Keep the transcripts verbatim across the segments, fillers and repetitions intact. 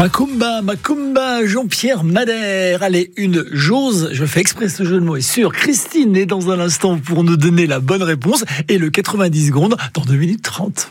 Macumba, Macumba, Jean-Pierre Madère. Allez, une jose, je fais exprès ce jeu de mots, est sûr. Christine est dans un instant pour nous donner la bonne réponse. Et le quatre-vingt-dix secondes dans deux minutes trente.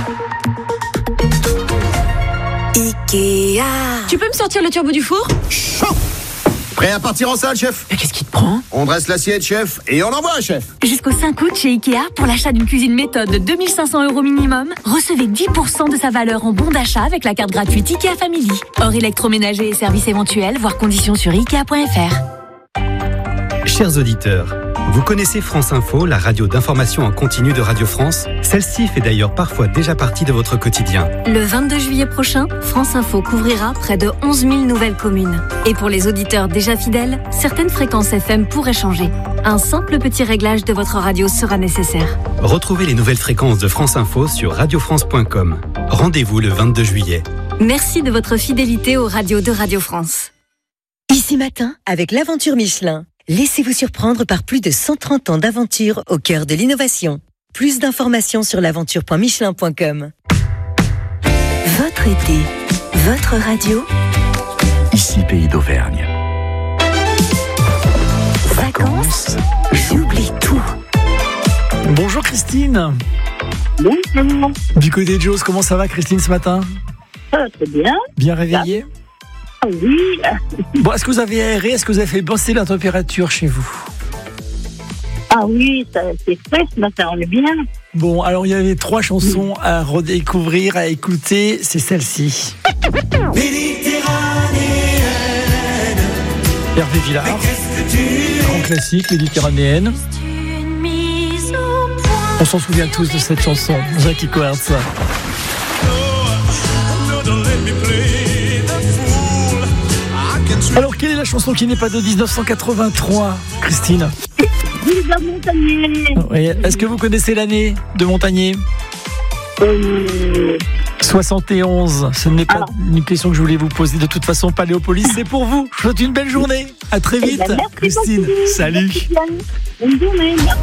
Ikea. Tu peux me sortir le turbo du four ? Chaud. Prêt à partir en salle, chef ? Mais qu'est-ce qui te prend ? On dresse l'assiette, chef, et on envoie, chef. Jusqu'au cinq août chez Ikea, pour l'achat d'une cuisine méthode de deux mille cinq cents euros minimum, recevez dix pour cent de sa valeur en bon d'achat avec la carte gratuite Ikea Family. Hors électroménager et services éventuels, voir conditions sur ikea point f r. Chers auditeurs, vous connaissez France Info, la radio d'information en continu de Radio France ? Celle-ci fait d'ailleurs parfois déjà partie de votre quotidien. Le vingt-deux juillet prochain, France Info couvrira près de onze mille nouvelles communes. Et pour les auditeurs déjà fidèles, certaines fréquences F M pourraient changer. Un simple petit réglage de votre radio sera nécessaire. Retrouvez les nouvelles fréquences de France Info sur radio france point com. Rendez-vous le vingt-deux juillet. Merci de votre fidélité aux radios de Radio France. Ici Matin, avec l'aventure Michelin. Laissez-vous surprendre par plus de cent trente ans d'aventure au cœur de l'innovation. Plus d'informations sur l'aventure point michelin point com. Votre été, votre radio. Ici Pays d'Auvergne. Vacances, j'oublie tout. Bonjour Christine. Bonjour. Du côté de Jose, comment ça va Christine ce matin ? Ça va très bien. Bien réveillée ? Ah oui. Bon, est-ce que vous avez aéré ? Est-ce que vous avez fait baisser la température chez vous ? Ah oui, ça, c'est frais ce matin, on est bien. Bon, alors il y avait trois chansons à redécouvrir, à écouter, c'est celle-ci. Hervé Villard, grand classique, méditerranéenne. On s'en souvient tous de cette chanson, Jackie Quartz. Alors, quelle est la chanson qui n'est pas de dix-neuf cent quatre-vingt-trois, Christine ? Vive Montagnier. Oui. Est-ce que vous connaissez l'année de Montagnier ? euh... soixante et onze. Ce n'est pas Alors. une question que je voulais vous poser. De toute façon, Paléopolis, c'est pour vous. Je vous souhaite une belle journée. À très vite, Eh ben, merci Christine. beaucoup. Salut. Merci bien. Bonne journée. Merci.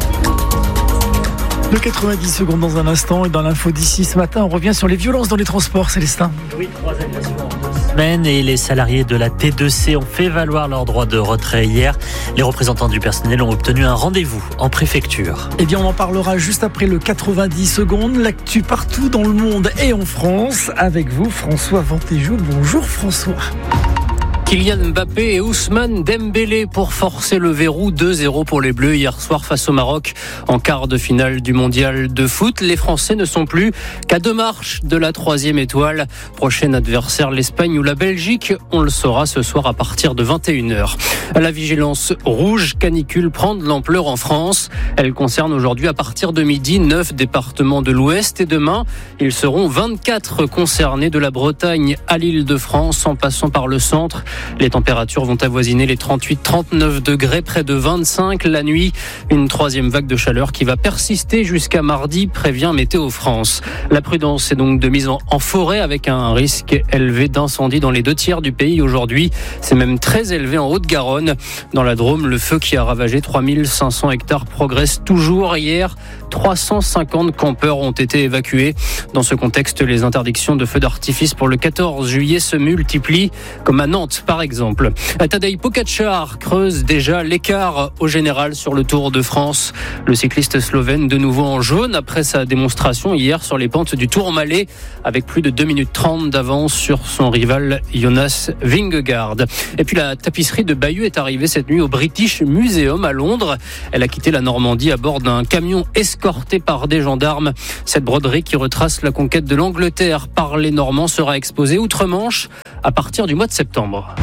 Le quatre-vingt-dix secondes dans un instant. Et dans l'info d'ici ce matin, on revient sur les violences dans les transports, Célestin. Oui, trois agressions en deux semaines et les salariés de la T deux C ont fait valoir leur droit de retrait hier. Les représentants du personnel ont obtenu un rendez-vous en préfecture. Eh bien, on en parlera juste après le quatre-vingt-dix secondes. L'actu partout dans le monde et en France. Avec vous, François Ventéjou. Bonjour François. Kylian Mbappé et Ousmane Dembélé pour forcer le verrou. Deux zéro pour les Bleus hier soir face au Maroc en quart de finale du mondial de foot. Les Français ne sont plus qu'à deux marches de la troisième étoile. Prochain adversaire, l'Espagne ou la Belgique. On le saura ce soir à partir de vingt et une heures. La vigilance rouge canicule prend de l'ampleur en France. Elle concerne aujourd'hui à partir de midi neuf départements de l'Ouest et demain, ils seront vingt-quatre concernés de la Bretagne à l'Île-de-France en passant par le centre. Les températures vont avoisiner les trente-huit à trente-neuf degrés, près de vingt-cinq la nuit. Une troisième vague de chaleur qui va persister jusqu'à mardi, prévient Météo France. La prudence est donc de mise en forêt avec un risque élevé d'incendie dans les deux tiers du pays aujourd'hui. C'est même très élevé en Haute-Garonne. Dans la Drôme, le feu qui a ravagé trois mille cinq cents hectares progresse toujours. Hier, trois cent cinquante campeurs ont été évacués. Dans ce contexte, les interdictions de feux d'artifice pour le quatorze juillet se multiplient, comme à Nantes par exemple. Tadej Pogačar creuse déjà l'écart au général sur le Tour de France. Le cycliste slovène de nouveau en jaune après sa démonstration hier sur les pentes du Tourmalet avec plus de deux minutes trente d'avance sur son rival Jonas Vingegaard. Et puis la tapisserie de Bayeux est arrivée cette nuit au British Museum à Londres. Elle a quitté la Normandie à bord d'un camion escorté par des gendarmes. Cette broderie qui retrace la conquête de l'Angleterre par les Normands sera exposée outre-Manche à partir du mois de septembre.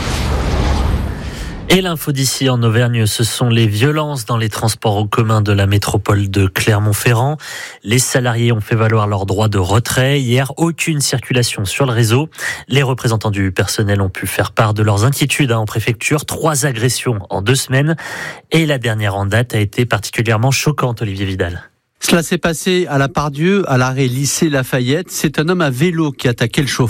Et l'info d'ici en Auvergne, ce sont les violences dans les transports en commun de la métropole de Clermont-Ferrand. Les salariés ont fait valoir leur droit de retrait. Hier, aucune circulation sur le réseau. Les représentants du personnel ont pu faire part de leurs inquiétudes en préfecture. Trois agressions en deux semaines. Et la dernière en date a été particulièrement choquante, Olivier Vidal. Cela s'est passé à la Pardieu, à l'arrêt lycée Lafayette. C'est un homme à vélo qui a attaqué le chauffeur.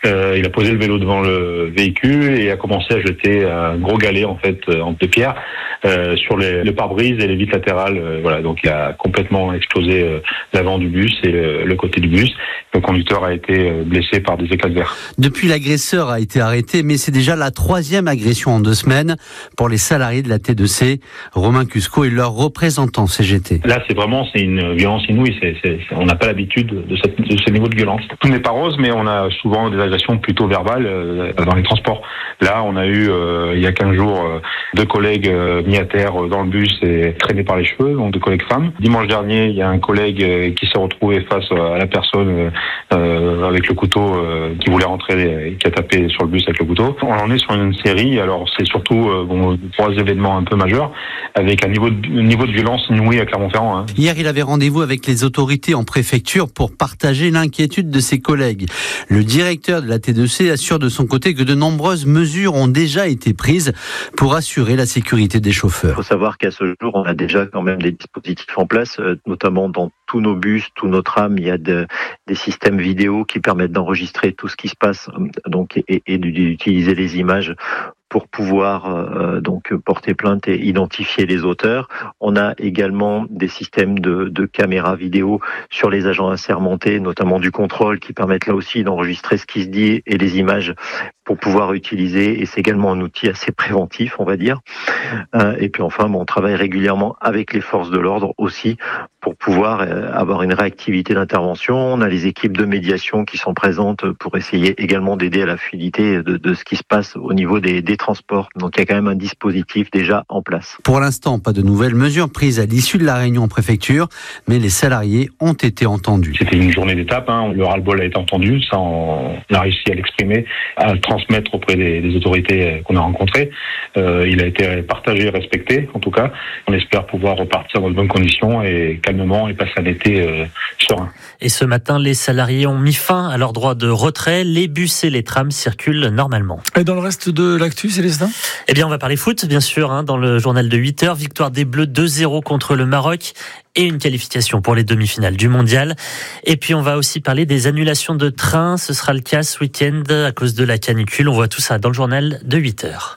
Euh, il a posé le vélo devant le véhicule et a commencé à jeter un gros galet en fait en de pierre euh, sur les, le pare-brise et les vitres latérales. Euh, voilà, donc il a complètement explosé euh, l'avant du bus et le, le côté du bus. Le conducteur a été blessé par des éclats de verre. Depuis, l'agresseur a été arrêté, mais c'est déjà la troisième agression en deux semaines pour les salariés de la T deux C. Romain Cusco est leur représentant C G T. Là, c'est vraiment c'est une violence inouïe. C'est, c'est, c'est, on n'a pas l'habitude de, cette, de ce niveau de violence. Tout n'est pas rose, mais on a souvent des agressions plutôt verbales euh, dans les transports. Là, on a eu euh, il y a quinze jours euh, deux collègues euh, mis à terre dans le bus et traînés par les cheveux, donc deux collègues femmes. Dimanche dernier, il y a un collègue euh, qui s'est retrouvé face à la personne euh, avec le couteau euh, qui voulait rentrer et qui a tapé sur le bus avec le couteau. On en est sur une série. Alors, c'est surtout euh, bon, trois événements un peu majeurs avec un niveau de, un niveau de violence inouï à Clermont-Ferrand. Hein. Hier, il avait rendez-vous avec les autorités en préfecture pour partager l'inquiétude de ses collègues. Le directeur de la T deux C assure de son côté que de nombreuses mesures ont déjà été prises pour assurer la sécurité des chauffeurs. Il faut savoir qu'à ce jour, on a déjà quand même des dispositifs en place, notamment dans tous nos bus, tous nos trams, il y a de, des systèmes vidéo qui permettent d'enregistrer tout ce qui se passe donc, et, et d'utiliser les images pour pouvoir euh, donc porter plainte et identifier les auteurs. On a également des systèmes de, de caméras vidéo sur les agents assermentés, notamment du contrôle, qui permettent là aussi d'enregistrer ce qui se dit et les images pour pouvoir utiliser. Et c'est également un outil assez préventif, on va dire. Euh, et puis enfin, bon, on travaille régulièrement avec les forces de l'ordre aussi pour pouvoir euh, avoir une réactivité d'intervention. On a les équipes de médiation qui sont présentes pour essayer également d'aider à la fluidité de, de ce qui se passe au niveau des, des transports. Donc il y a quand même un dispositif déjà en place. Pour l'instant, pas de nouvelles mesures prises à l'issue de la réunion en préfecture, mais les salariés ont été entendus. C'était une journée d'étape, hein. Le ras-le-bol a été entendu, ça on a réussi à l'exprimer, à le transmettre auprès des, des autorités qu'on a rencontrées. Euh, il a été partagé et respecté, en tout cas. On espère pouvoir repartir dans de bonnes conditions et calmement et passer un été euh, serein. Et ce matin, les salariés ont mis fin à leur droit de retrait. Les bus et les trams circulent normalement. Et dans le reste de l'actu, Célestin ? Eh bien, on va parler foot, bien sûr, hein, dans le journal de huit heures. Victoire des Bleus deux zéro contre le Maroc et une qualification pour les demi-finales du Mondial. Et puis, on va aussi parler des annulations de trains. Ce sera le cas ce week-end à cause de la canicule. On voit tout ça dans le journal de huit heures.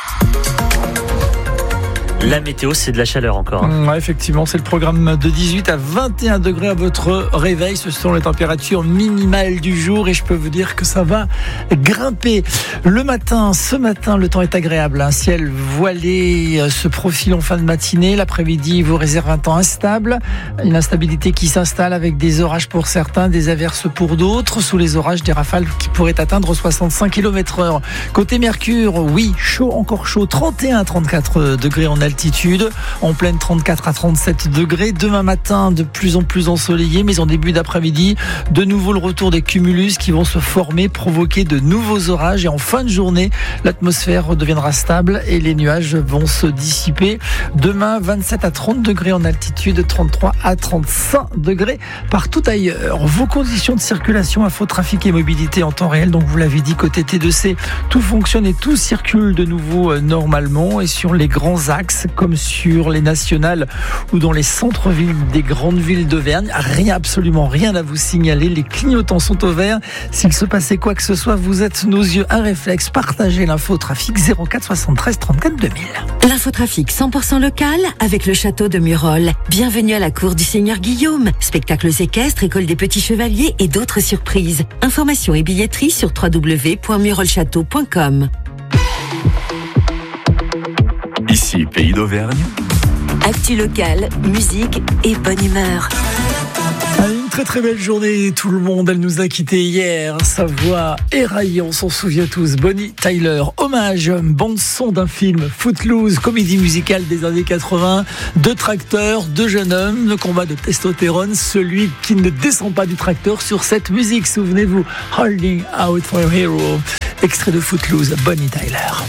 La météo, c'est de la chaleur encore. Hein. Ouais, effectivement, c'est le programme de dix-huit à vingt et un degrés à votre réveil. Ce sont les températures minimales du jour et je peux vous dire que ça va grimper. Le matin, ce matin, le temps est agréable. Un ciel voilé se profile en fin de matinée. L'après-midi vous réserve un temps instable. Une instabilité qui s'installe avec des orages pour certains, des averses pour d'autres. Sous les orages, des rafales qui pourraient atteindre soixante-cinq kilomètres heure. Côté Mercure, oui, chaud, encore chaud. trente et un à trente-quatre degrés en altitude. En pleine trente-quatre à trente-sept degrés. Demain matin, de plus en plus ensoleillé, mais en début d'après-midi, de nouveau le retour des cumulus qui vont se former, provoquer de nouveaux orages. Et en fin de journée, l'atmosphère deviendra stable et les nuages vont se dissiper. Demain, vingt-sept à trente degrés en altitude, trente-trois à trente-cinq degrés partout ailleurs. Vos conditions de circulation, info, trafic et mobilité en temps réel. Donc, vous l'avez dit, côté T deux C, tout fonctionne et tout circule de nouveau euh, normalement. Et sur les grands axes, comme sur les nationales ou dans les centres-villes des grandes villes d'Auvergne. Rien, absolument rien à vous signaler. Les clignotants sont au vert. S'il se passait quoi que ce soit, vous êtes nos yeux. Un réflexe, partagez l'infotrafic zéro quatre soixante-treize trente-quatre deux mille. L'infotrafic cent pour cent local avec le château de Murol. Bienvenue à la cour du Seigneur Guillaume. Spectacles équestres, école des petits chevaliers et d'autres surprises. Informations et billetterie sur w w w point murol château point com. Ici, Pays d'Auvergne. Actu locale, musique et bonne humeur. Une très très belle journée, tout le monde. Elle nous a quittés hier. Sa voix éraillée, on s'en souvient tous. Bonnie Tyler, hommage, bande-son d'un film Footloose, comédie musicale des années quatre-vingts. Deux tracteurs, deux jeunes hommes, le combat de testostérone. Celui qui ne descend pas du tracteur sur cette musique, souvenez-vous. Holding Out for a Hero. Extrait de Footloose, Bonnie Tyler.